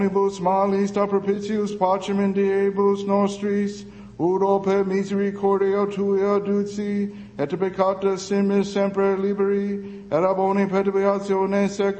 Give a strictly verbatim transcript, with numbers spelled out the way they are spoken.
Bus malis da propitius pacem in diebus nostris, udo per misericordia tua duci, et peccata simis sempre liberi, et aboni perturbazione secula.